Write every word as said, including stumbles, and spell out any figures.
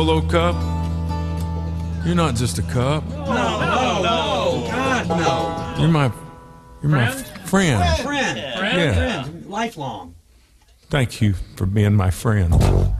Solo cup? You're not just a cup. No, no, no. God, no. You're my, you're my friend. Friend. Friend. Yeah. Friend. Lifelong. Thank you for being my friend.